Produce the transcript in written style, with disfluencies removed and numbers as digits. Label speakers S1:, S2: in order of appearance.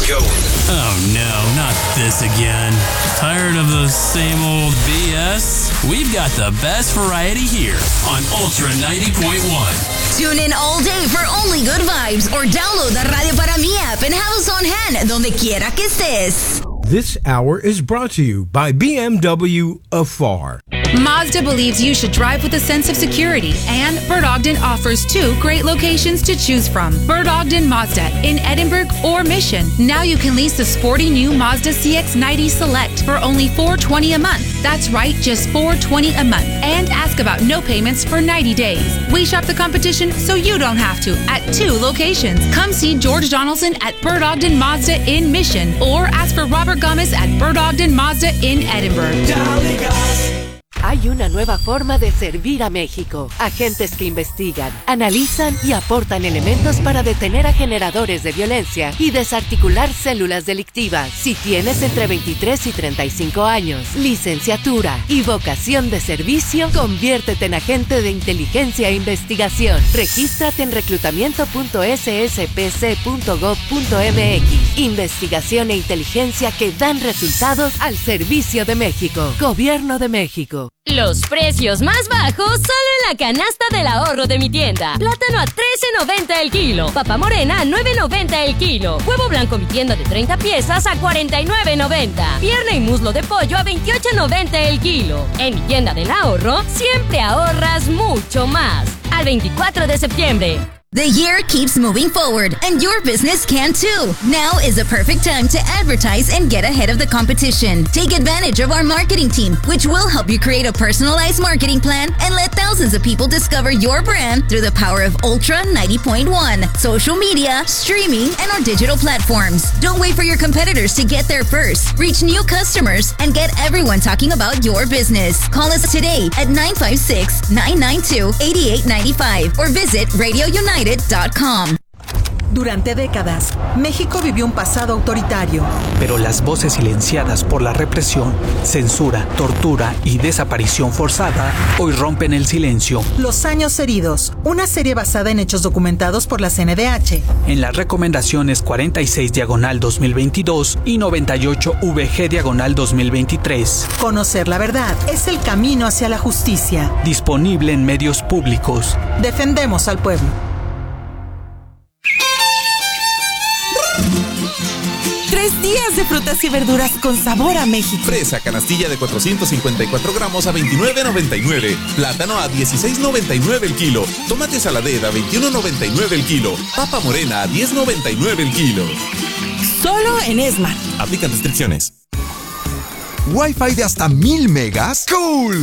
S1: going.
S2: Oh no, not this again. Tired of the same old BS? We've got the best variety here on Ultra 90.1.
S3: Tune in all day for only good vibes or download the Radio Para Mi app and have us on hand donde quiera que estés.
S4: This hour is brought to you by BMW Afar.
S5: Mazda believes you should drive with a sense of security, and Bert Ogden offers 2 great locations to choose from. Bert Ogden Mazda in Edinburgh or Mission. Now you can lease the sporty new Mazda CX-90 Select for only $420 a month. That's right, just $420 a month. And ask about no payments for 90 days. We shop the competition so you don't have to at 2 locations. Come see George Donaldson at Bert Ogden Mazda in Mission, or ask for Robert Gomez at Bert Ogden Mazda in Edinburgh.
S6: Hay una nueva forma de servir a México. Agentes que investigan, analizan y aportan elementos para detener a generadores de violencia y desarticular células delictivas. Si tienes entre 23 y 35 años, licenciatura y vocación de servicio, conviértete en agente de inteligencia e investigación. Regístrate en reclutamiento.sspc.gov.mx. Investigación e inteligencia que dan resultados al servicio de México. Gobierno de México.
S7: Los precios más bajos solo en la canasta del ahorro de mi tienda. Plátano a $13.90 el kilo. Papa morena a $9.90 el kilo. Huevo blanco mi tienda de 30 piezas a $49.90. Pierna y muslo de pollo a $28.90 el kilo. En mi tienda del ahorro siempre ahorras mucho más. Al 24 de septiembre.
S3: The year keeps moving forward, and your business can too. Now is the perfect time to advertise and get ahead of the competition. Take advantage of our marketing team, which will help you create a personalized marketing plan and let thousands of people discover your brand through the power of Ultra 90.1, social media, streaming, and our digital platforms. Don't wait for your competitors to get there first. Reach new customers and get everyone talking about your business. Call us today at 956-992-8895 or visit RadioUnited.com.
S8: Durante décadas, México vivió un pasado autoritario.
S9: Pero las voces silenciadas por la represión, censura, tortura y desaparición forzada hoy rompen el silencio.
S8: Los años heridos, una serie basada en hechos documentados por la CNDH.
S9: En las recomendaciones 46/2022 y 98/VG/2023.
S8: Conocer la verdad es el camino hacia la justicia.
S9: Disponible en medios públicos.
S8: Defendemos al pueblo.
S10: 3 días de frutas y verduras con sabor a México.
S11: Fresa canastilla de 454 gramos a $29.99. Plátano a $16.99 el kilo. Tomate saladera a $21.99 el kilo. Papa morena a $10.99 el kilo.
S10: Solo en Esmar.
S11: Aplican restricciones.
S12: ¿Wi-Fi de hasta 1000 megas? ¡Cool!